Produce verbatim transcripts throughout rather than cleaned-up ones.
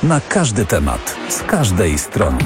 na każdy temat, z każdej strony.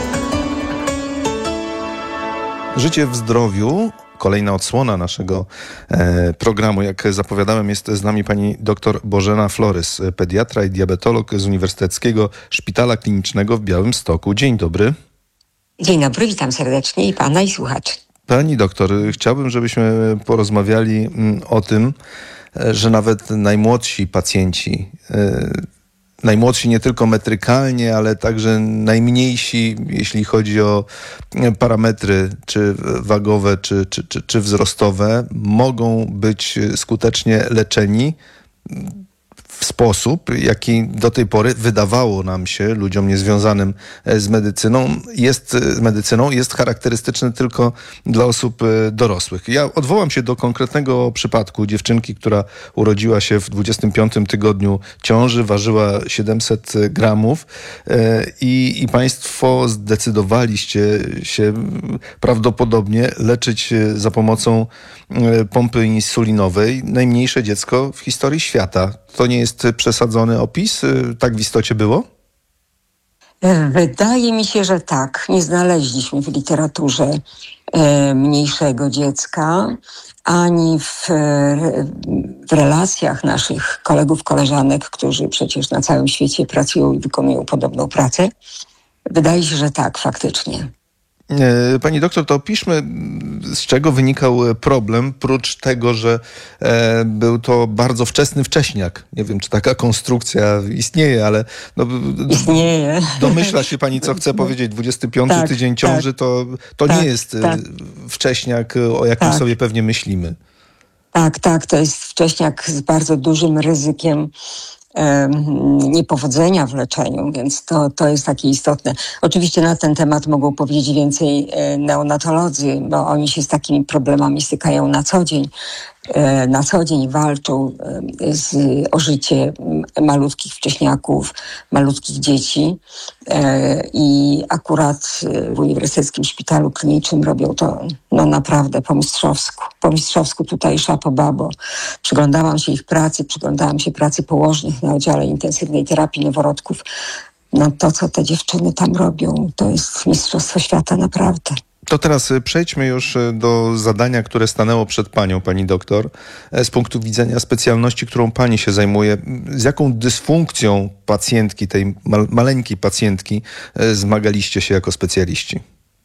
Życie w zdrowiu. Kolejna odsłona naszego e, programu. Jak zapowiadałem, jest z nami pani dr Bożena Florys, pediatra i diabetolog z Uniwersyteckiego Szpitala Klinicznego w Białymstoku. Dzień dobry. Dzień dobry, witam serdecznie i pana, i słuchaczy. Pani doktor, chciałbym, żebyśmy porozmawiali o tym, że nawet najmłodsi pacjenci, e, najmłodsi nie tylko metrykalnie, ale także najmniejsi, jeśli chodzi o parametry czy wagowe, czy, czy, czy, czy wzrostowe, mogą być skutecznie leczeni w sposób, jaki do tej pory wydawało nam się, ludziom niezwiązanym z medycyną, jest, z medycyną, jest charakterystyczny tylko dla osób dorosłych. Ja odwołam się do konkretnego przypadku dziewczynki, która urodziła się w dwudziestym piątym tygodniu ciąży, ważyła siedemset gramów i, i państwo zdecydowaliście się prawdopodobnie leczyć za pomocą pompy insulinowej najmniejsze dziecko w historii świata. To nie jest przesadzony opis? Tak w istocie było? Wydaje mi się, że tak. Nie znaleźliśmy w literaturze e, mniejszego dziecka, ani w, w relacjach naszych kolegów, koleżanek, którzy przecież na całym świecie pracują i wykonują podobną pracę. Wydaje się, że tak, faktycznie. Pani doktor, to opiszmy, z czego wynikał problem, prócz tego, że e, był to bardzo wczesny wcześniak. Nie wiem, czy taka konstrukcja istnieje, ale no, istnieje. Domyśla się pani, co chce powiedzieć. dwudziesty piąty tak, tydzień ciąży tak, to, to tak, nie jest tak. wcześniak, o jakim tak. sobie pewnie myślimy. Tak, tak, to jest wcześniak z bardzo dużym ryzykiem niepowodzenia w leczeniu, więc to, to jest takie istotne. Oczywiście na ten temat mogą powiedzieć więcej neonatolodzy, bo oni się z takimi problemami stykają na co dzień. Na co dzień walczą z, o życie malutkich wcześniaków, malutkich dzieci i akurat w Uniwersyteckim Szpitalu Klinicznym robią to no naprawdę po mistrzowsku. Po mistrzowsku tutaj szapo babo. Przyglądałam się ich pracy, przyglądałam się pracy położnych na oddziale intensywnej terapii noworodków. No to, co te dziewczyny tam robią, to jest mistrzostwo świata naprawdę. To teraz przejdźmy już do zadania, które stanęło przed panią, pani doktor, z punktu widzenia specjalności, którą pani się zajmuje. Z jaką dysfunkcją pacjentki, tej maleńkiej pacjentki, zmagaliście się jako specjaliści?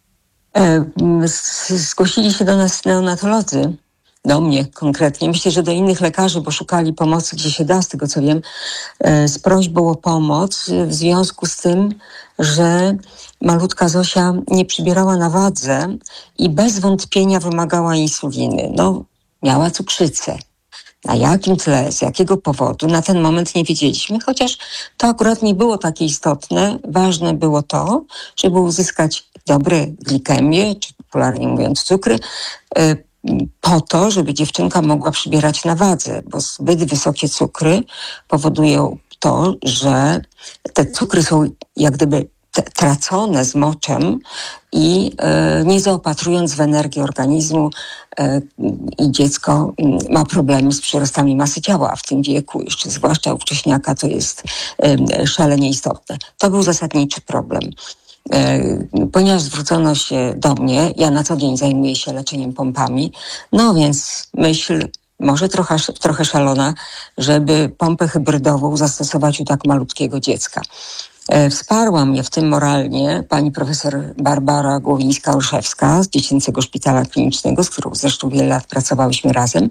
Zgłosili się do nas neonatolodzy. Do mnie konkretnie. Myślę, że do innych lekarzy, bo szukali pomocy, gdzie się da, z tego co wiem, z prośbą o pomoc w związku z tym, że malutka Zosia nie przybierała na wadze i bez wątpienia wymagała insuliny. No, miała cukrzycę. Na jakim tle, z jakiego powodu, na ten moment nie wiedzieliśmy, chociaż to akurat nie było takie istotne. Ważne było to, żeby uzyskać dobre glikemię, czy popularnie mówiąc cukry, po to, żeby dziewczynka mogła przybierać na wadze, bo zbyt wysokie cukry powodują to, że te cukry są jak gdyby tracone z moczem i e, nie zaopatrując w energię organizmu e, i dziecko ma problemy z przyrostami masy ciała, a w tym wieku, jeszcze zwłaszcza u wcześniaka, to jest e, szalenie istotne. To był zasadniczy problem. Ponieważ zwrócono się do mnie, ja na co dzień zajmuję się leczeniem pompami, no więc myśl, może trochę, trochę szalona, żeby pompę hybrydową zastosować u tak malutkiego dziecka. Wsparła mnie w tym moralnie pani profesor Barbara Głowińska-Olszewska z Dziecięcego Szpitala Klinicznego, z którą zresztą wiele lat pracowałyśmy razem.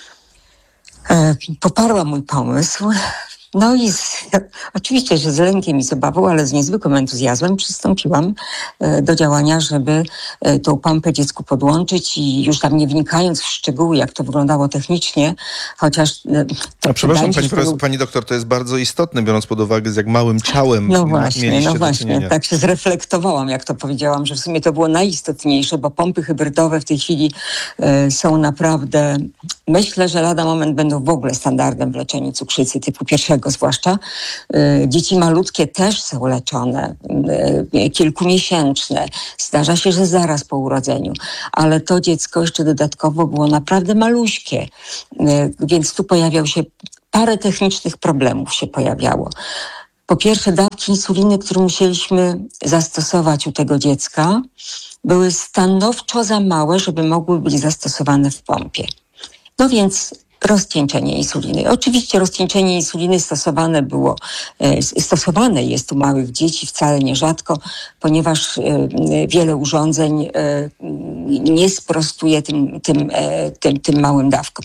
Poparła mój pomysł. No i z, oczywiście, że z lękiem i z obawą, ale z niezwykłym entuzjazmem przystąpiłam e, do działania, żeby e, tą pompę dziecku podłączyć i już tam nie wnikając w szczegóły, jak to wyglądało technicznie, chociaż... E, A przepraszam, pani, tego... pani doktor, to jest bardzo istotne, biorąc pod uwagę, z jak małym ciałem No właśnie, mieliście no do właśnie, czynienia. tak się zreflektowałam, jak to powiedziałam, że w sumie to było najistotniejsze, bo pompy hybrydowe w tej chwili e, są naprawdę... Myślę, że lada moment będą w ogóle standardem w leczeniu cukrzycy typu pierwszego zwłaszcza. Dzieci malutkie też są leczone, kilkumiesięczne. Zdarza się, że zaraz po urodzeniu, ale to dziecko jeszcze dodatkowo było naprawdę maluśkie, więc tu pojawiał się parę technicznych problemów się pojawiało. Po pierwsze, dawki insuliny, które musieliśmy zastosować u tego dziecka, były stanowczo za małe, żeby mogły być zastosowane w pompie. No więc rozcieńczenie insuliny. Oczywiście rozcieńczenie insuliny stosowane było, stosowane jest u małych dzieci wcale nierzadko, ponieważ wiele urządzeń nie sprostuje tym, tym, tym, tym małym dawkom.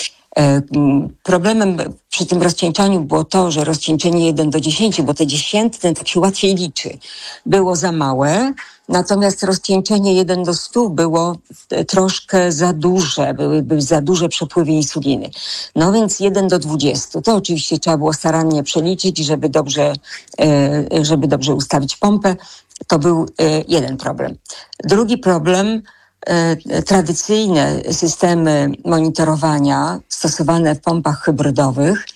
Problemem przy tym rozcieńczaniu było to, że rozcieńczenie jeden do dziesięciu, bo te dziesiętne tak się łatwiej liczy, było za małe, natomiast rozcieńczenie jeden do stu było troszkę za duże, były, były za duże przepływy insuliny. No więc jeden do dwudziestu. To oczywiście trzeba było starannie przeliczyć, żeby dobrze, żeby dobrze ustawić pompę. To był jeden problem. Drugi problem, tradycyjne systemy monitorowania stosowane w pompach hybrydowych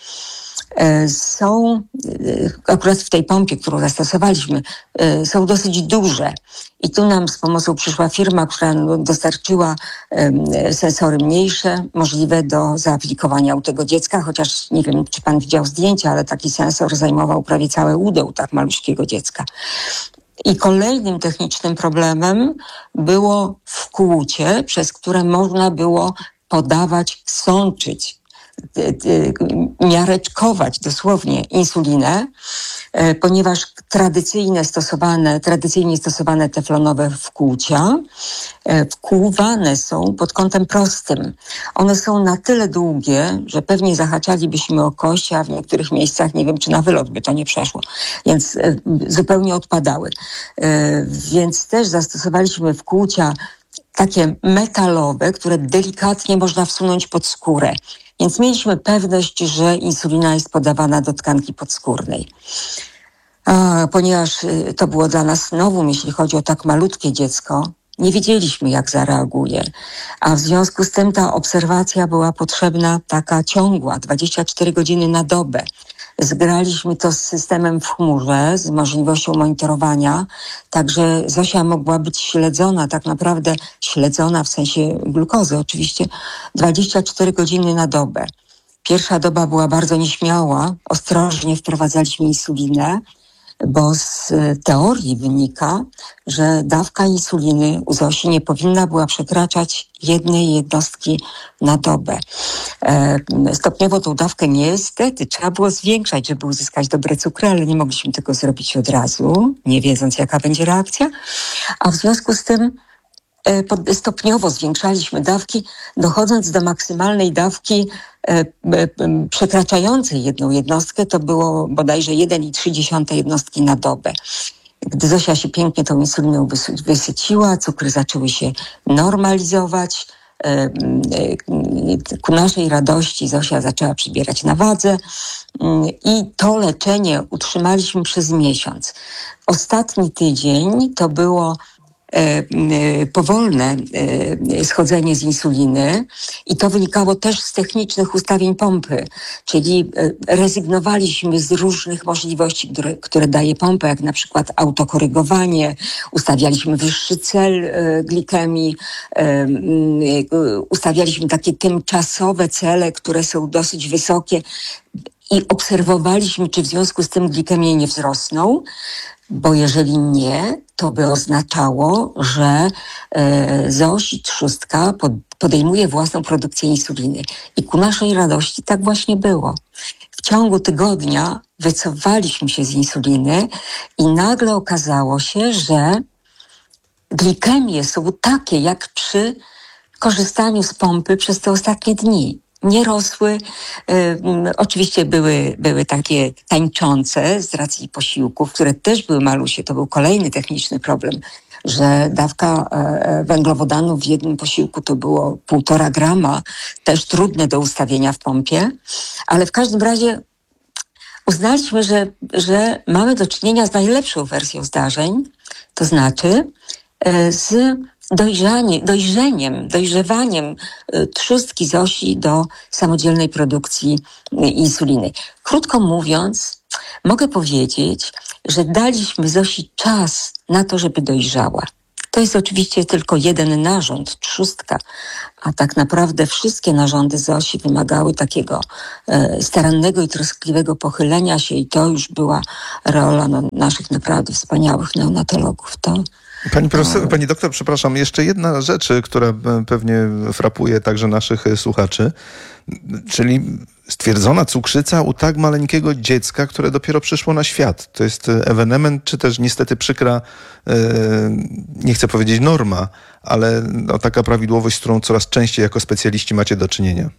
są, akurat w tej pompie, którą zastosowaliśmy, są dosyć duże. I tu nam z pomocą przyszła firma, która dostarczyła sensory mniejsze, możliwe do zaaplikowania u tego dziecka, chociaż nie wiem, czy pan widział zdjęcia, ale taki sensor zajmował prawie całe udo u tak maluśkiego dziecka. I kolejnym technicznym problemem było wkłucie, przez które można było podawać, sączyć, miareczkować dosłownie insulinę, ponieważ tradycyjne stosowane, tradycyjnie stosowane teflonowe wkłucia wkłuwane są pod kątem prostym. One są na tyle długie, że pewnie zahaczalibyśmy o kość, a w niektórych miejscach nie wiem, czy na wylot by to nie przeszło. Więc zupełnie odpadały. Więc też zastosowaliśmy wkłucia takie metalowe, które delikatnie można wsunąć pod skórę. Więc mieliśmy pewność, że insulina jest podawana do tkanki podskórnej. A, ponieważ to było dla nas nowum, jeśli chodzi o tak malutkie dziecko, nie wiedzieliśmy, jak zareaguje. A w związku z tym ta obserwacja była potrzebna taka ciągła, dwadzieścia cztery godziny na dobę. Zgraliśmy to z systemem w chmurze, z możliwością monitorowania, także Zosia mogła być śledzona, tak naprawdę śledzona w sensie glukozy oczywiście, dwadzieścia cztery godziny na dobę. Pierwsza doba była bardzo nieśmiała, ostrożnie wprowadzaliśmy insulinę, bo z teorii wynika, że dawka insuliny u Zosi nie powinna była przekraczać jednej jednostki na dobę. E, stopniowo tą dawkę niestety trzeba było zwiększać, żeby uzyskać dobre cukry, ale nie mogliśmy tego zrobić od razu, nie wiedząc, jaka będzie reakcja. A w związku z tym e, stopniowo zwiększaliśmy dawki, dochodząc do maksymalnej dawki e, e, przekraczającej jedną jednostkę, to było bodajże jeden i trzy dziesiąte jednostki na dobę. Gdy Zosia się pięknie tą insuliną wysyciła, cukry zaczęły się normalizować. Ku naszej radości Zosia zaczęła przybierać na wadze i to leczenie utrzymaliśmy przez miesiąc. Ostatni tydzień to było powolne schodzenie z insuliny i to wynikało też z technicznych ustawień pompy, czyli rezygnowaliśmy z różnych możliwości, które, które daje pompa, jak na przykład autokorygowanie, ustawialiśmy wyższy cel glikemii, ustawialiśmy takie tymczasowe cele, które są dosyć wysokie i obserwowaliśmy, czy w związku z tym glikemie nie wzrosną, bo jeżeli nie, to by oznaczało, że e, Zosi trzustka pod, podejmuje własną produkcję insuliny. I ku naszej radości tak właśnie było. W ciągu tygodnia wycofaliśmy się z insuliny i nagle okazało się, że glikemie są takie, jak przy korzystaniu z pompy przez te ostatnie dni. Nie rosły, y, oczywiście były, były takie tańczące z racji posiłków, które też były malusie. To był kolejny techniczny problem, że dawka e, węglowodanów w jednym posiłku to było półtora grama, też trudne do ustawienia w pompie, ale w każdym razie uznaliśmy, że, że mamy do czynienia z najlepszą wersją zdarzeń, to znaczy e, z Dojrzanie, dojrzeniem, dojrzewaniem trzustki Zosi do samodzielnej produkcji insuliny. Krótko mówiąc, mogę powiedzieć, że daliśmy Zosi czas na to, żeby dojrzała. To jest oczywiście tylko jeden narząd, trzustka, a tak naprawdę wszystkie narządy Zosi wymagały takiego e, starannego i troskliwego pochylenia się i to już była rola no, naszych naprawdę wspaniałych neonatologów. To Pani profesor, pani doktor, przepraszam, jeszcze jedna rzecz, która pewnie frapuje także naszych słuchaczy, czyli stwierdzona cukrzyca u tak maleńkiego dziecka, które dopiero przyszło na świat. To jest ewenement, czy też niestety przykra, nie chcę powiedzieć norma, ale no, taka prawidłowość, z którą coraz częściej jako specjaliści macie do czynienia.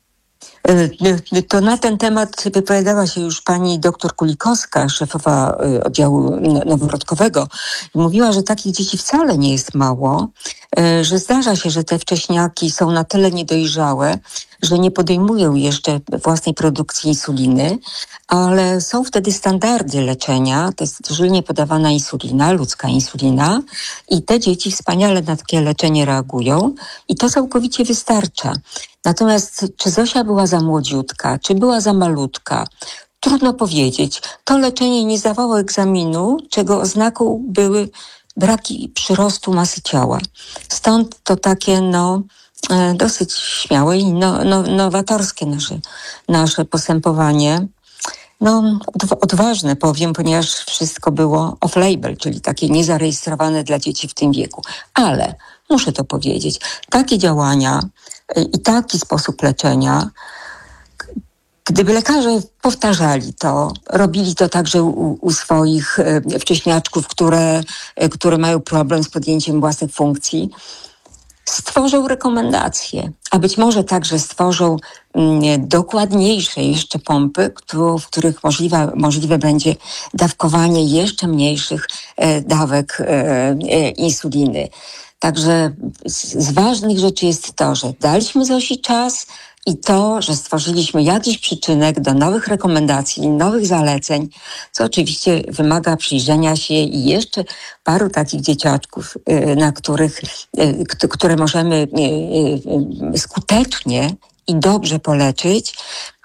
To na ten temat wypowiadała się już pani doktor Kulikowska, szefowa oddziału noworodkowego. Mówiła, że takich dzieci wcale nie jest mało, że zdarza się, że te wcześniaki są na tyle niedojrzałe, że nie podejmują jeszcze własnej produkcji insuliny, ale są wtedy standardy leczenia. To jest dożylnie podawana insulina, ludzka insulina i te dzieci wspaniale na takie leczenie reagują i to całkowicie wystarcza. Natomiast czy Zosia była za młodziutka, czy była za malutka? Trudno powiedzieć. To leczenie nie zdawało egzaminu, czego oznaką były braki przyrostu masy ciała. Stąd to takie, no, dosyć śmiałe i no, no, nowatorskie nasze, nasze postępowanie. No, odważne powiem, ponieważ wszystko było off-label, czyli takie niezarejestrowane dla dzieci w tym wieku. Ale muszę to powiedzieć, takie działania i taki sposób leczenia, gdyby lekarze powtarzali to, robili to także u, u swoich wcześniaczków, które, które mają problem z podjęciem własnych funkcji, stworzą rekomendacje, a być może także stworzą mm, dokładniejsze jeszcze pompy, któ- w których możliwe, możliwe będzie dawkowanie jeszcze mniejszych e, dawek e, e, insuliny. Także z, z ważnych rzeczy jest to, że daliśmy Zosi czas i to, że stworzyliśmy jakiś przyczynek do nowych rekomendacji, nowych zaleceń, co oczywiście wymaga przyjrzenia się i jeszcze paru takich dzieciaczków, na których, które możemy skutecznie i dobrze poleczyć,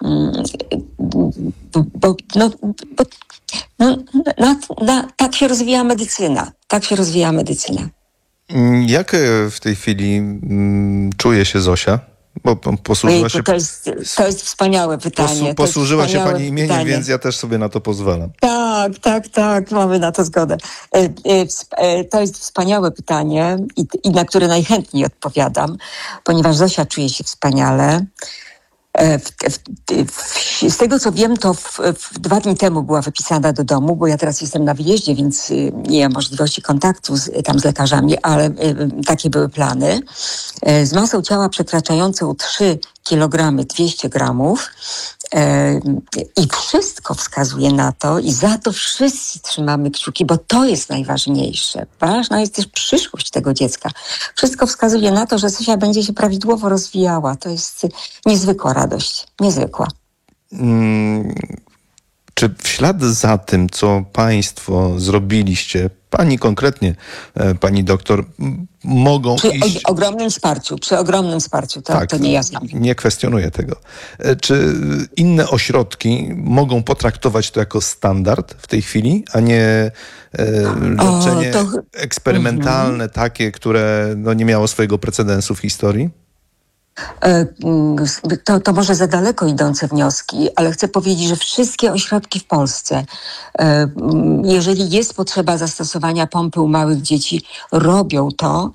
bo, no, bo no, na, na, tak się rozwija medycyna. Tak się rozwija medycyna. Jak w tej chwili mm, czuje się Zosia? Bo posłużyła Ojejku, się, to, jest, to jest wspaniałe pytanie. Posu, posłużyła się pani imieniem, pytanie. Więc ja też sobie na to pozwalam. Tak, tak, tak, mamy na to zgodę. To jest wspaniałe pytanie i, i na które najchętniej odpowiadam, ponieważ Zosia czuje się wspaniale. W, w, w, z tego co wiem, to w, w dwa dni temu była wypisana do domu, bo ja teraz jestem na wyjeździe, więc nie mam możliwości kontaktu z, tam z lekarzami, ale y, takie były plany. Y, z masą ciała przekraczającą trzy kilogramy dwieście gramów. I wszystko wskazuje na to i za to wszyscy trzymamy kciuki, bo to jest najważniejsze. Ważna jest też przyszłość tego dziecka. Wszystko wskazuje na to, że Zosia będzie się prawidłowo rozwijała. To jest niezwykła radość. Niezwykła. Hmm. Czy w ślad za tym, co państwo zrobiliście, pani konkretnie, pani doktor, mogą przy iść... Przy ogromnym wsparciu, przy ogromnym wsparciu, to, tak, to nie ja sam. Nie kwestionuję tego. Czy inne ośrodki mogą potraktować to jako standard w tej chwili, a nie leczenie o, to... eksperymentalne, mhm. takie, które no, nie miało swojego precedensu w historii? To, to może za daleko idące wnioski, ale chcę powiedzieć, że wszystkie ośrodki w Polsce, jeżeli jest potrzeba zastosowania pompy u małych dzieci, robią to.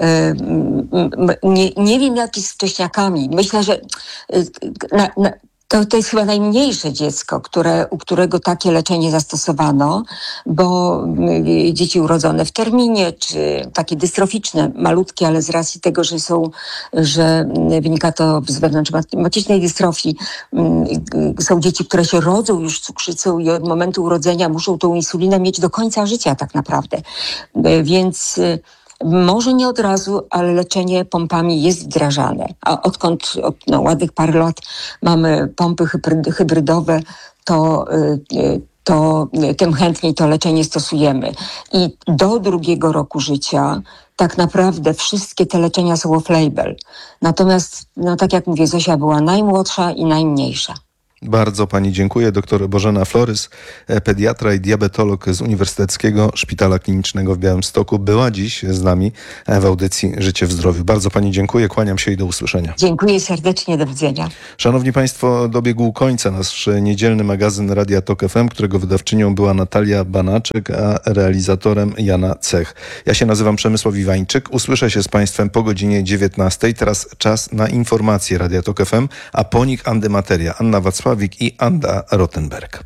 Nie, nie wiem, jak jest z wcześniakami. Myślę, że na, na, To, to jest chyba najmniejsze dziecko, które, u którego takie leczenie zastosowano, bo y, dzieci urodzone w terminie, czy takie dystroficzne, malutkie, ale z racji tego, że są, że wynika to z wewnątrzmacicznej dystrofii, y, są dzieci, które się rodzą już z cukrzycą i od momentu urodzenia muszą tą insulinę mieć do końca życia tak naprawdę. Y, więc... Y, Może nie od razu, ale leczenie pompami jest wdrażane. A odkąd od no, ładnych parę lat mamy pompy hybrydowe, to, to tym chętniej to leczenie stosujemy. I do drugiego roku życia tak naprawdę wszystkie te leczenia są off-label. Natomiast, no tak jak mówię, Zosia była najmłodsza i najmniejsza. Bardzo pani dziękuję. Doktor Bożena Florys, pediatra i diabetolog z Uniwersyteckiego Szpitala Klinicznego w Białymstoku, była dziś z nami w audycji Życie w Zdrowiu. Bardzo pani dziękuję, kłaniam się i do usłyszenia. Dziękuję serdecznie, do widzenia. Szanowni państwo, dobiegł końca nasz niedzielny magazyn Radia Tok F M, którego wydawczynią była Natalia Banaczek, a realizatorem Jana Cech. Ja się nazywam Przemysław Iwańczyk. Usłyszę się z państwem po godzinie dziewiętnastej. Teraz czas na informacje Radia Tok F M, a po nich Andymateria. Anna Wacławik i Anda Rottenberg.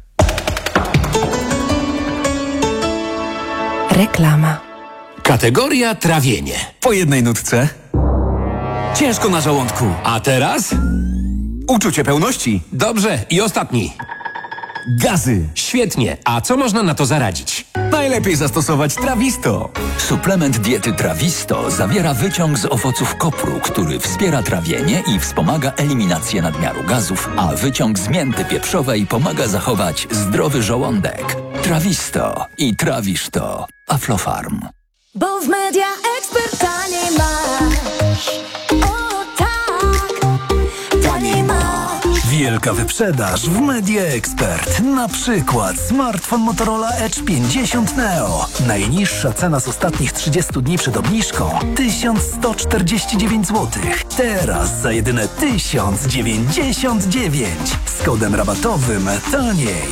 Reklama. Kategoria trawienie. Po jednej nutce. Ciężko na żołądku. A teraz? Uczucie pełności. Dobrze, i ostatni. Gazy. Świetnie. A co można na to zaradzić? Najlepiej zastosować Trawisto. Suplement diety Trawisto zawiera wyciąg z owoców kopru, który wspiera trawienie i wspomaga eliminację nadmiaru gazów, a wyciąg z mięty pieprzowej pomaga zachować zdrowy żołądek. Trawisto i trawisz to. Aflofarm. Bo w Media Expert taniej masz. O tak, taniej masz. Wielka wyprzedaż w Media Expert. Na przykład smartfon Motorola Edge pięćdziesiąt Neo. Najniższa cena z ostatnich trzydziestu dni przed obniżką tysiąc sto czterdzieści dziewięć złotych. Teraz za jedyne tysiąc dziewięćdziesiąt dziewięć. Z kodem rabatowym taniej.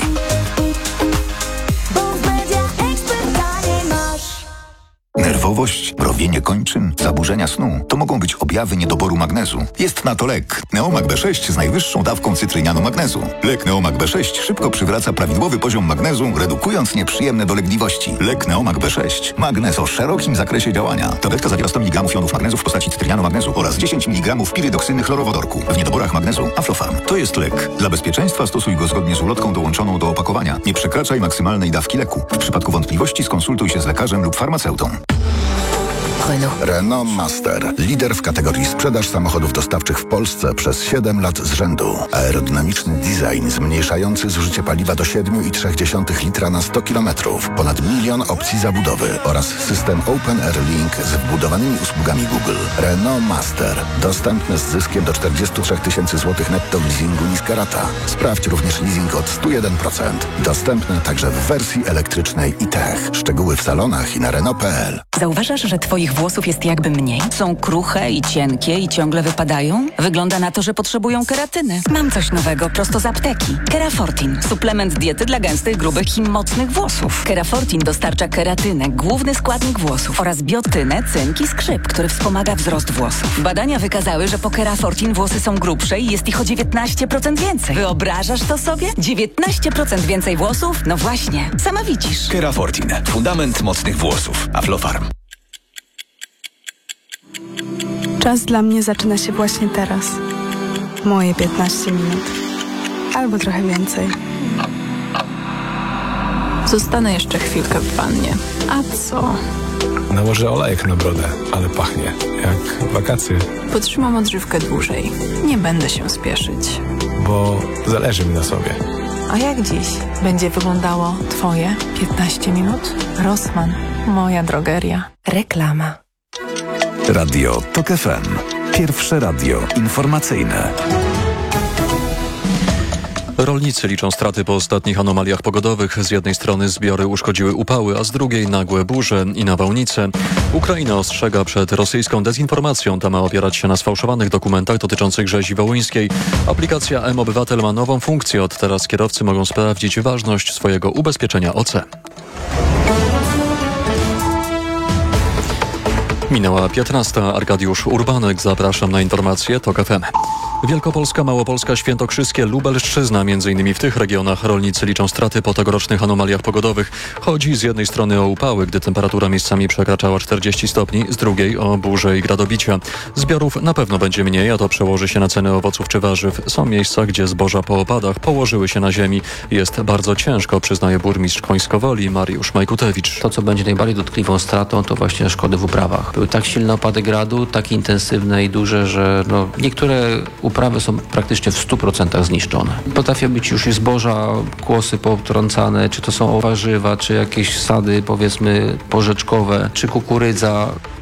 Bo w Media Expert taniej masz. Nerwowość, mrowienie kończyn, zaburzenia snu to mogą być objawy niedoboru magnezu. Jest na to lek Neomag B sześć z najwyższą dawką cytrynianu magnezu. Lek Neomag B sześć szybko przywraca prawidłowy poziom magnezu, redukując nieprzyjemne dolegliwości. Lek Neomag B sześć. Magnez o szerokim zakresie działania. Tabletka zawiera sto miligramów jonów magnezu w postaci cytrynianu magnezu oraz dziesięć miligramów pirydoksyny chlorowodorku. W niedoborach magnezu Aflofarm. To jest lek. Dla bezpieczeństwa stosuj go zgodnie z ulotką dołączoną do opakowania. Nie przekraczaj maksymalnej dawki leku. W przypadku wątpliwości skonsultuj się z lekarzem lub farmaceutą. Renault. Renault Master. Lider w kategorii sprzedaż samochodów dostawczych w Polsce przez siedem lat z rzędu. Aerodynamiczny design zmniejszający zużycie paliwa do siedem przecinek trzy litra na sto kilometrów. Ponad milion opcji zabudowy oraz system Open Air Link z wbudowanymi usługami Google. Renault Master. Dostępny z zyskiem do czterdzieści trzy tysięcy złotych netto w leasingu niska rata. Sprawdź również leasing od sto jeden procent. Dostępny także w wersji elektrycznej i tech. Szczegóły w salonach i na Renault kropka p l. Zauważasz, że twoich włosów jest jakby mniej? Są kruche i cienkie i ciągle wypadają? Wygląda na to, że potrzebują keratyny. Mam coś nowego prosto z apteki. Kerafortin. Suplement diety dla gęstych, grubych i mocnych włosów. Kerafortin dostarcza keratynę, główny składnik włosów, oraz biotynę, cynk i skrzyp, który wspomaga wzrost włosów. Badania wykazały, że po Kerafortin włosy są grubsze i jest ich o dziewiętnaście procent więcej. Wyobrażasz to sobie? dziewiętnaście procent więcej włosów? No właśnie, sama widzisz. Kerafortin. Fundament mocnych włosów. Aflofarm. Czas dla mnie zaczyna się właśnie teraz. Moje piętnaście minut. Albo trochę więcej. Zostanę jeszcze chwilkę w wannie. A co? Nałożę olejek na brodę, ale pachnie jak wakacje. Potrzymam odżywkę dłużej. Nie będę się spieszyć. Bo zależy mi na sobie. A jak dziś będzie wyglądało twoje piętnaście minut? Rossmann, moja drogeria. Reklama. Radio Tok F M. Pierwsze radio informacyjne. Rolnicy liczą straty po ostatnich anomaliach pogodowych. Z jednej strony zbiory uszkodziły upały, a z drugiej nagłe burze i nawałnice. Ukraina ostrzega przed rosyjską dezinformacją. Ta ma opierać się na sfałszowanych dokumentach dotyczących rzezi wołyńskiej. Aplikacja M-Obywatel ma nową funkcję. Od teraz kierowcy mogą sprawdzić ważność swojego ubezpieczenia O C. Minęła piętnasta. Arkadiusz Urbanek. Zapraszam na informacje Tok F M. Wielkopolska, Małopolska, Świętokrzyskie, Lubelszczyzna. Między innymi w tych regionach rolnicy liczą straty po tegorocznych anomaliach pogodowych. Chodzi z jednej strony o upały, gdy temperatura miejscami przekraczała czterdzieści stopni, z drugiej o burze i gradobicia. Zbiorów na pewno będzie mniej, a to przełoży się na ceny owoców czy warzyw. Są miejsca, gdzie zboża po opadach położyły się na ziemi. Jest bardzo ciężko, przyznaje burmistrz Końskowoli Mariusz Majkutewicz. To, co będzie najbardziej dotkliwą stratą, to właśnie szkody w uprawach. Były tak silne opady gradu, tak intensywne i duże, że no, niektóre uprawy są praktycznie w stu procentach zniszczone. Potrafią być już i zboża, kłosy potrącane, czy to są warzywa, czy jakieś sady, powiedzmy, porzeczkowe, czy kukurydza.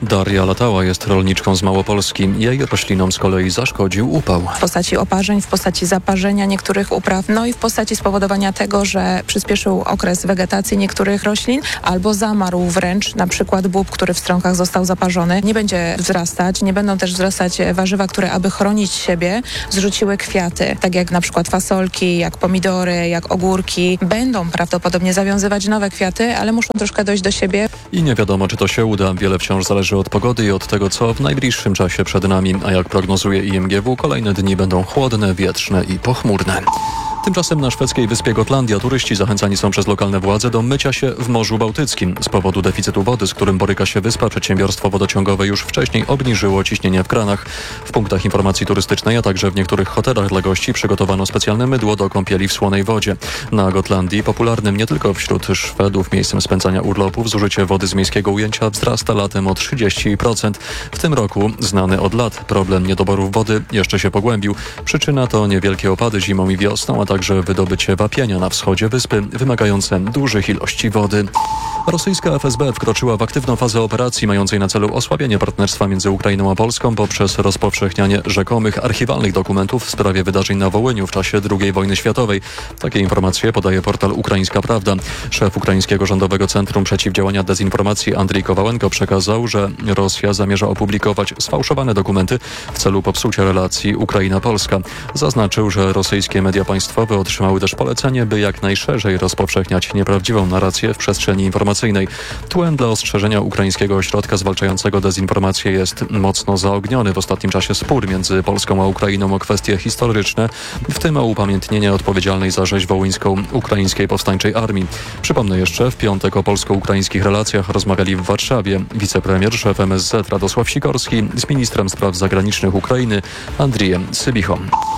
Daria Latała jest rolniczką z Małopolski. Jej roślinom z kolei zaszkodził upał. W postaci oparzeń, w postaci zaparzenia niektórych upraw, no i w postaci spowodowania tego, że przyspieszył okres wegetacji niektórych roślin albo zamarł wręcz, na przykład bób, który w strąkach został zaparzony. Nie będzie wzrastać, nie będą też wzrastać warzywa, które aby chronić siebie, zrzuciły kwiaty, tak jak na przykład fasolki, jak pomidory, jak ogórki. Będą prawdopodobnie zawiązywać nowe kwiaty, ale muszą troszkę dojść do siebie. I nie wiadomo, czy to się uda. Wiele wciąż zależy od pogody i od tego, co w najbliższym czasie przed nami. A jak prognozuje I M G W, kolejne dni będą chłodne, wietrzne i pochmurne. Tymczasem na szwedzkiej wyspie Gotlandia turyści zachęcani są przez lokalne władze do mycia się w Morzu Bałtyckim. Z powodu deficytu wody, z którym boryka się wyspa, przedsiębiorstwo wodociągowe już wcześniej obniżyło ciśnienie w kranach. W punktach informacji turystycznej, a także w niektórych hotelach dla gości przygotowano specjalne mydło do kąpieli w słonej wodzie. Na Gotlandii, popularnym nie tylko wśród Szwedów miejscem spędzania urlopów, zużycie wody z miejskiego ujęcia wzrasta latem o trzydzieści procent. W tym roku znany od lat problem niedoborów wody jeszcze się pogłębił. Przyczyna to niewielkie opady zimą i wiosną, a także wydobycie wapienia na wschodzie wyspy, wymagające dużych ilości wody. Rosyjska F S B wkroczyła w aktywną fazę operacji mającej na celu osłabienie partnerstwa między Ukrainą a Polską poprzez rozpowszechnianie rzekomych archiwalnych dokumentów w sprawie wydarzeń na Wołyniu w czasie drugiej wojny światowej. Takie informacje podaje portal Ukraińska Prawda. Szef Ukraińskiego Rządowego Centrum Przeciwdziałania Dezinformacji Andrii Kowalenko przekazał, że Rosja zamierza opublikować sfałszowane dokumenty w celu popsucia relacji Ukraina-Polska. Zaznaczył, że rosyjskie media państwowe otrzymały też polecenie, by jak najszerzej rozpowszechniać nieprawdziwą narrację w przestrzeni informacyjnej. Tłem dla ostrzeżenia ukraińskiego ośrodka zwalczającego dezinformację jest mocno zaogniony w ostatnim czasie spór między Polską a Ukrainą o kwestie historyczne, w tym o upamiętnienie odpowiedzialnej za rzeź wołyńską Ukraińskiej Powstańczej Armii. Przypomnę jeszcze, w piątek o polsko-ukraińskich relacjach rozmawiali w Warszawie wicepremier, szef M S Z Radosław Sikorski z ministrem spraw zagranicznych Ukrainy Andrijem Sybichą.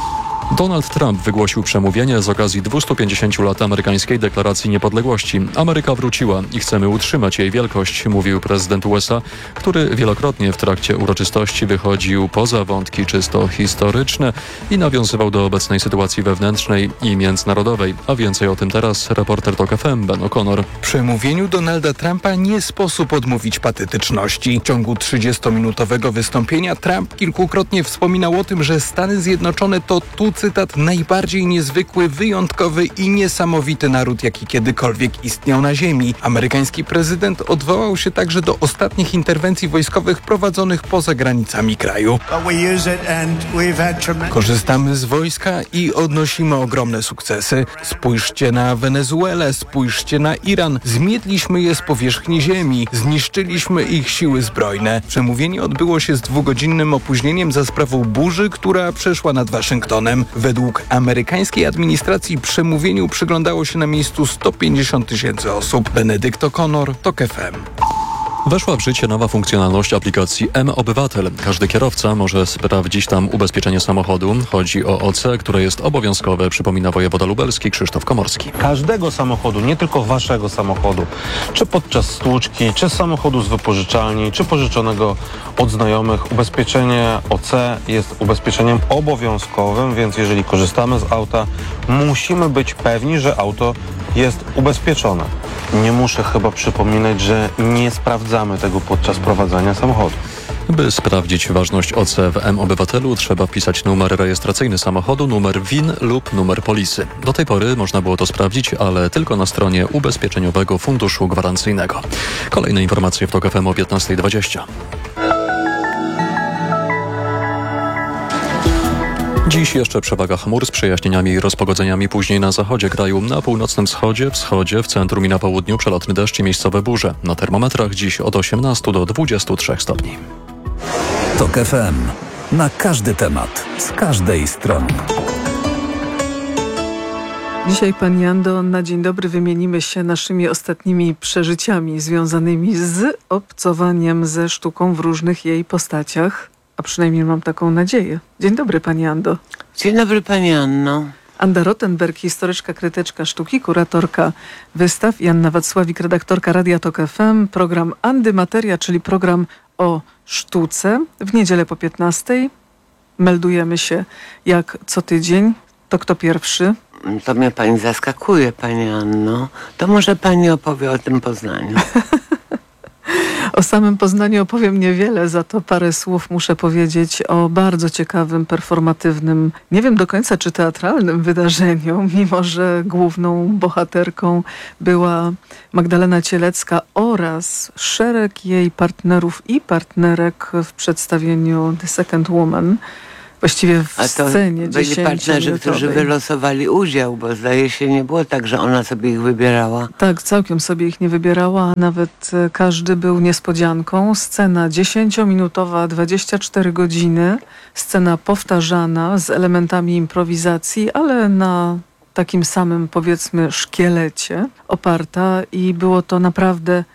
Donald Trump wygłosił przemówienie z okazji dwustu pięćdziesięciu lat amerykańskiej deklaracji niepodległości. Ameryka wróciła i chcemy utrzymać jej wielkość, mówił prezydent U S A, który wielokrotnie w trakcie uroczystości wychodził poza wątki czysto historyczne i nawiązywał do obecnej sytuacji wewnętrznej i międzynarodowej. A więcej o tym teraz reporter TOK F M Ben O'Connor. W przemówieniu Donalda Trumpa nie sposób odmówić patetyczności. W ciągu trzydziestominutowego wystąpienia Trump kilkukrotnie wspominał o tym, że Stany Zjednoczone to tu cytat, najbardziej niezwykły, wyjątkowy i niesamowity naród, jaki kiedykolwiek istniał na ziemi. Amerykański prezydent odwołał się także do ostatnich interwencji wojskowych prowadzonych poza granicami kraju. Korzystamy z wojska i odnosimy ogromne sukcesy. Spójrzcie na Wenezuelę, spójrzcie na Iran. Zmietliśmy je z powierzchni ziemi, zniszczyliśmy ich siły zbrojne. Przemówienie odbyło się z dwugodzinnym opóźnieniem za sprawą burzy, która przeszła nad Waszyngtonem. Według amerykańskiej administracji przemówieniu przyglądało się na miejscu sto pięćdziesiąt tysięcy osób. Benedykt O'Connor, TOK F M. Weszła w życie nowa funkcjonalność aplikacji M-Obywatel. Każdy kierowca może sprawdzić tam ubezpieczenie samochodu. Chodzi o O C, które jest obowiązkowe, przypomina wojewoda lubelski Krzysztof Komorski. Każdego samochodu, nie tylko waszego samochodu, czy podczas stłuczki, czy samochodu z wypożyczalni, czy pożyczonego od znajomych, ubezpieczenie O C jest ubezpieczeniem obowiązkowym, więc jeżeli korzystamy z auta, musimy być pewni, że auto jest ubezpieczone. Nie muszę chyba przypominać, że nie sprawdzamy tego podczas prowadzenia samochodu. By sprawdzić ważność O C w M-Obywatelu, trzeba wpisać numer rejestracyjny samochodu, numer V I N lub numer polisy. Do tej pory można było to sprawdzić, ale tylko na stronie Ubezpieczeniowego Funduszu Gwarancyjnego. Kolejne informacje w TOK F M o piętnasta dwadzieścia. Dziś jeszcze przewaga chmur z przejaśnieniami i rozpogodzeniami, później na zachodzie kraju, na północnym wschodzie, wschodzie, w centrum i na południu przelotny deszcz i miejscowe burze. Na termometrach dziś od osiemnastu do dwudziestu trzech stopni. TOK F M. Na każdy temat, z każdej strony. Dzisiaj, Pani Ando, na dzień dobry wymienimy się naszymi ostatnimi przeżyciami związanymi z obcowaniem ze sztuką w różnych jej postaciach. A przynajmniej mam taką nadzieję. Dzień dobry, Pani Ando. Dzień dobry, Pani Anno. Anda Rottenberg, historyczka, krytyczka sztuki, kuratorka wystaw. i Anna Wacławik, redaktorka Radia TOK F M. Program Andy Materia, czyli program o sztuce. W niedzielę po piętnastej meldujemy się jak co tydzień. To kto pierwszy? To mnie Pani zaskakuje, Pani Anno. To może Pani opowie o tym Poznaniu. O samym Poznaniu opowiem niewiele, za to parę słów muszę powiedzieć o bardzo ciekawym, performatywnym, nie wiem do końca czy teatralnym wydarzeniu, mimo że główną bohaterką była Magdalena Cielecka oraz szereg jej partnerów i partnerek w przedstawieniu The Second Woman. Właściwie w A to scenie byli partnerzy, którzy wylosowali udział, bo zdaje się nie było tak, że ona sobie ich wybierała. Tak, całkiem sobie ich nie wybierała, a nawet każdy był niespodzianką. Scena dziesięciominutowa, dwadzieścia cztery godziny, scena powtarzana z elementami improwizacji, ale na takim samym, powiedzmy, szkielecie oparta i było to naprawdę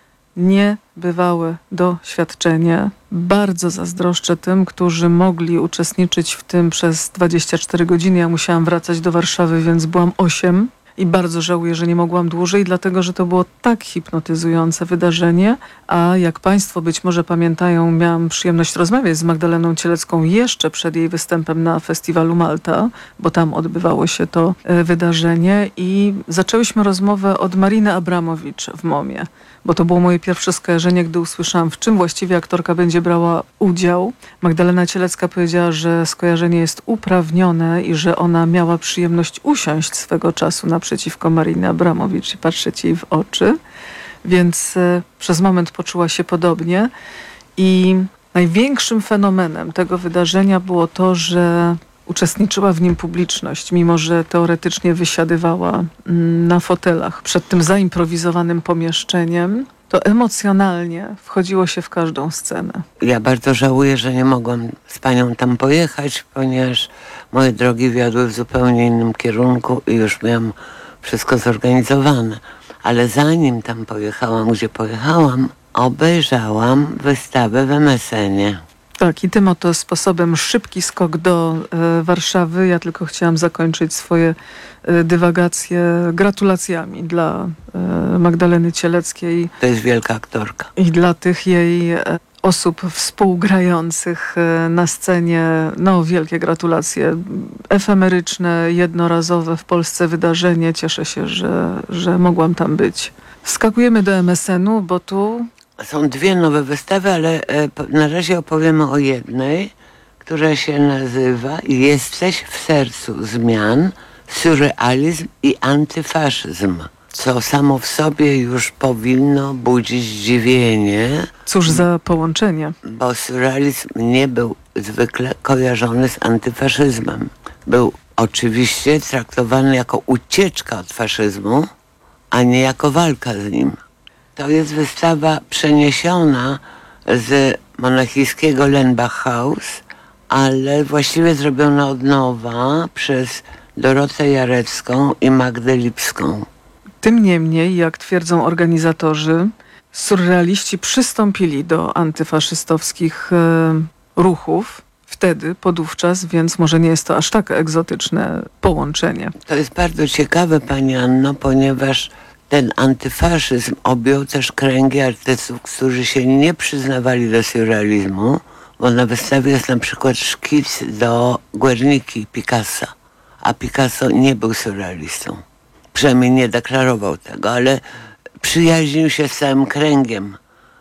niebywałe doświadczenie. Bardzo zazdroszczę tym, którzy mogli uczestniczyć w tym przez dwadzieścia cztery godziny. Ja musiałam wracać do Warszawy, więc byłam osiem i bardzo żałuję, że nie mogłam dłużej, dlatego że to było tak hipnotyzujące wydarzenie. A jak Państwo być może pamiętają, miałam przyjemność rozmawiać z Magdaleną Cielecką jeszcze przed jej występem na festiwalu Malta, bo tam odbywało się to wydarzenie i zaczęłyśmy rozmowę od Mariny Abramowicz w MOMie, bo to było moje pierwsze skojarzenie, gdy usłyszałam, w czym właściwie aktorka będzie brała udział. Magdalena Cielecka powiedziała, że skojarzenie jest uprawnione i że ona miała przyjemność usiąść swego czasu naprzeciwko Mariny Abramowicz i patrzeć jej w oczy, więc e, przez moment poczuła się podobnie. I największym fenomenem tego wydarzenia było to, że uczestniczyła w nim publiczność, mimo że teoretycznie wysiadywała na fotelach przed tym zaimprowizowanym pomieszczeniem, to emocjonalnie wchodziło się w każdą scenę. Ja bardzo żałuję, że nie mogłam z panią tam pojechać, ponieważ moje drogi wiodły w zupełnie innym kierunku i już miałam wszystko zorganizowane. Ale zanim tam pojechałam, gdzie pojechałam, obejrzałam wystawę w em es enie. Tak, i tym oto sposobem szybki skok do e, Warszawy. Ja tylko chciałam zakończyć swoje e, dywagacje gratulacjami dla e, Magdaleny Cieleckiej. To jest wielka aktorka. I dla tych jej e, osób współgrających e, na scenie. No, wielkie gratulacje. Efemeryczne, jednorazowe w Polsce wydarzenie. Cieszę się, że, że mogłam tam być. Wskakujemy do em es enu, bo tu... Są dwie nowe wystawy, ale e, na razie opowiemy o jednej, która się nazywa Jesteś w sercu zmian, surrealizm i antyfaszyzm. Co samo w sobie już powinno budzić zdziwienie. Cóż za połączenie. Bo surrealizm nie był zwykle kojarzony z antyfaszyzmem. Był oczywiście traktowany jako ucieczka od faszyzmu, a nie jako walka z nim. To jest wystawa przeniesiona z monachijskiego Lenbach House, ale właściwie zrobiona od nowa przez Dorotę Jarecką i Magdę Lipską. Tym niemniej, jak twierdzą organizatorzy, surrealiści przystąpili do antyfaszystowskich e, ruchów wtedy, podówczas, więc może nie jest to aż tak egzotyczne połączenie. To jest bardzo ciekawe, pani Anno, ponieważ ten antyfaszyzm objął też kręgi artystów, którzy się nie przyznawali do surrealizmu, bo na wystawie jest na przykład szkic do Guerniki Picassa, a Picasso nie był surrealistą. Przynajmniej nie deklarował tego, ale przyjaźnił się z całym kręgiem,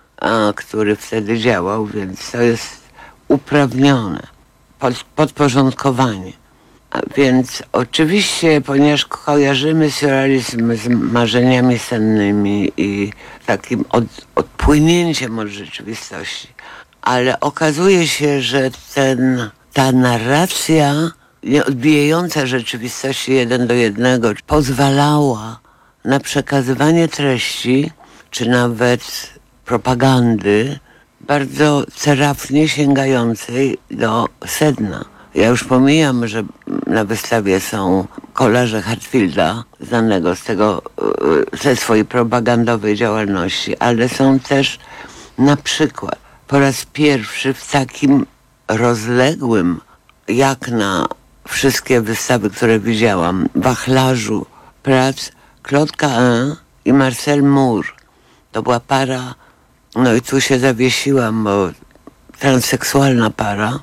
a, który wtedy działał, więc to jest uprawnione pod, podporządkowanie. A więc oczywiście, ponieważ kojarzymy surrealizm z marzeniami sennymi i takim od, odpłynięciem od rzeczywistości, ale okazuje się, że ten, ta narracja nieodbijająca rzeczywistości jeden do jednego pozwalała na przekazywanie treści, czy nawet propagandy bardzo trafnie sięgającej do sedna. Ja już pomijam, że na wystawie są kolaże Hartfielda, znanego z tego, ze swojej propagandowej działalności, ale są też na przykład po raz pierwszy w takim rozległym, jak na wszystkie wystawy, które widziałam, wachlarzu prac Claude Cahun i Marcel Moore. To była para, no i tu się zawiesiłam, bo transseksualna para,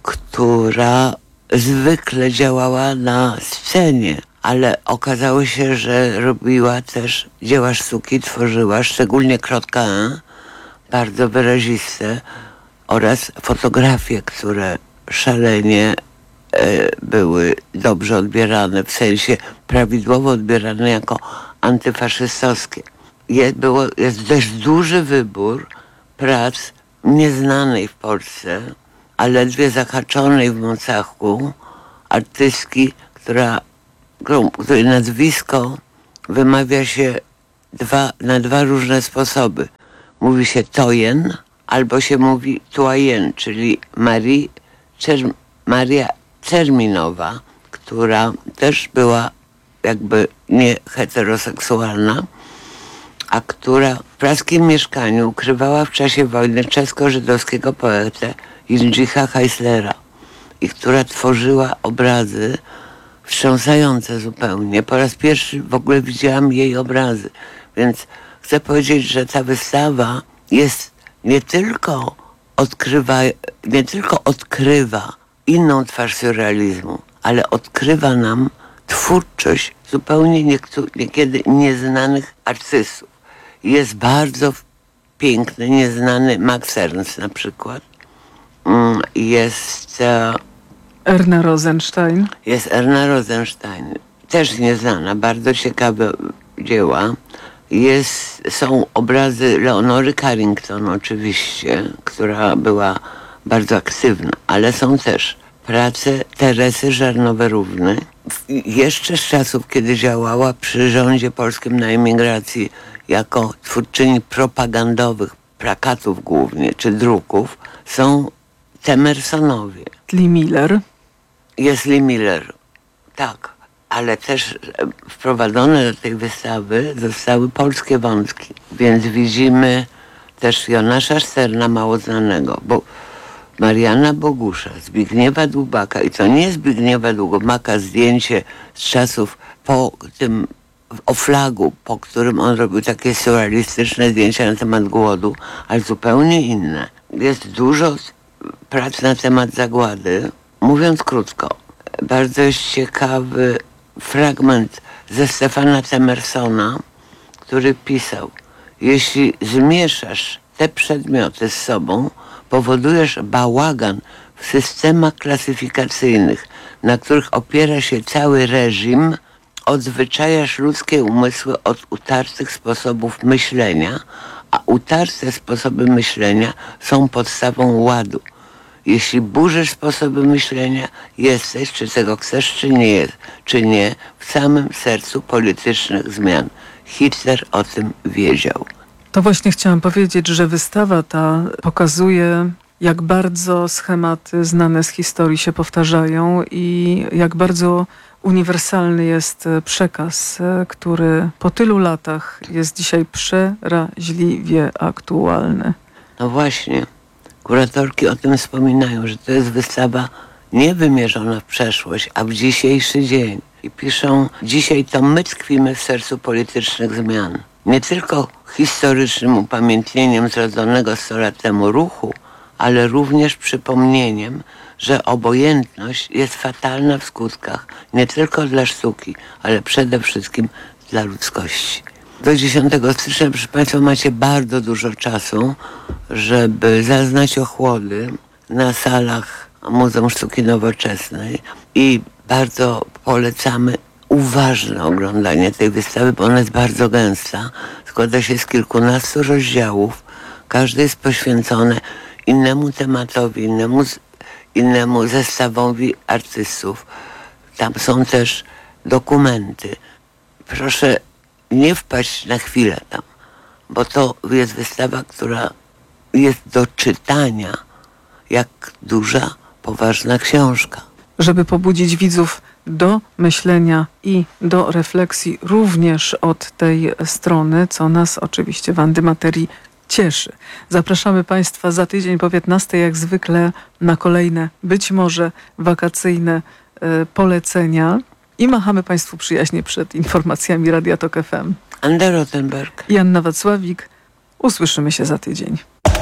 która zwykle działała na scenie, ale okazało się, że robiła też dzieła sztuki, tworzyła, szczególnie Claude Cahun, bardzo wyraziste oraz fotografie, które szalenie e, były dobrze odbierane, w sensie prawidłowo odbierane jako antyfaszystowskie. Je, było, jest dość duży wybór prac nieznanej w Polsce, a ledwie zahaczonej w Mocachu, artystki, która, której nazwisko wymawia się dwa, na dwa różne sposoby. Mówi się Toyen albo się mówi Toyen, czyli Marie Czer- Maria Czerminowa, która też była jakby nie heteroseksualna, a która w praskim mieszkaniu ukrywała w czasie wojny czesko-żydowskiego poetę Jindřicha Heislera i która tworzyła obrazy wstrząsające zupełnie. Po raz pierwszy w ogóle widziałam jej obrazy, więc chcę powiedzieć, że ta wystawa jest nie tylko odkrywa, nie tylko odkrywa inną twarz surrealizmu, ale odkrywa nam twórczość zupełnie niektó- niekiedy nieznanych artystów. Jest bardzo piękny, nieznany Max Ernst na przykład. Jest... E, Erna Rosenstein. Jest Erna Rosenstein, też nieznana, bardzo ciekawe dzieła. Jest, są obrazy Leonory Carrington oczywiście, która była bardzo aktywna, ale są też prace Teresy Żarnowy-Równy. Jeszcze z czasów, kiedy działała przy rządzie polskim na emigracji jako twórczyni propagandowych, plakatów głównie, czy druków, są Temersonowie. Lee Miller. Jest Lee Miller, tak. Ale też wprowadzone do tej wystawy zostały polskie wątki. Więc widzimy też Jonasza Sterna, mało znanego, bo Mariana Bogusza, Zbigniewa Dłubaka, i to nie Zbigniewa Dłubaka zdjęcie z czasów po tym o flagu, po którym on robił takie surrealistyczne zdjęcia na temat głodu, ale zupełnie inne. Jest dużo prac na temat zagłady. Mówiąc krótko, bardzo jest ciekawy fragment ze Stefana Temersona, który pisał: jeśli zmieszasz te przedmioty z sobą, powodujesz bałagan w systemach klasyfikacyjnych, na których opiera się cały reżim, odzwyczajasz ludzkie umysły od utartych sposobów myślenia, a utarte sposoby myślenia są podstawą ładu. Jeśli burzysz sposoby myślenia, jesteś, czy tego chcesz, czy nie jest, czy nie, w samym sercu politycznych zmian. Hitler o tym wiedział. To właśnie chciałam powiedzieć, że wystawa ta pokazuje, jak bardzo schematy znane z historii się powtarzają i jak bardzo uniwersalny jest przekaz, który po tylu latach jest dzisiaj przeraźliwie aktualny. No właśnie. Kuratorki o tym wspominają, że to jest wystawa nie wymierzona w przeszłość, a w dzisiejszy dzień. I piszą, dzisiaj to my tkwimy w sercu politycznych zmian. Nie tylko historycznym upamiętnieniem zrodzonego sto lat temu ruchu, ale również przypomnieniem, że obojętność jest fatalna w skutkach nie tylko dla sztuki, ale przede wszystkim dla ludzkości. Do dziesiątego stycznia, proszę Państwa, macie bardzo dużo czasu, żeby zaznać ochłody na salach Muzeum Sztuki Nowoczesnej i bardzo polecamy uważne oglądanie tej wystawy, bo ona jest bardzo gęsta. Składa się z kilkunastu rozdziałów. Każdy jest poświęcony innemu tematowi, innemu, innemu zestawowi artystów. Tam są też dokumenty. Proszę nie wpaść na chwilę tam, bo to jest wystawa, która jest do czytania jak duża, poważna książka. Żeby pobudzić widzów do myślenia i do refleksji również od tej strony, co nas oczywiście w Andymaterii cieszy. Zapraszamy Państwa za tydzień po piętnastej jak zwykle na kolejne, być może wakacyjne y, polecenia i machamy Państwu przyjaźnie przed informacjami Radia Tok F M. Anda Rothenberg i Anna Wacławik. Usłyszymy się za tydzień.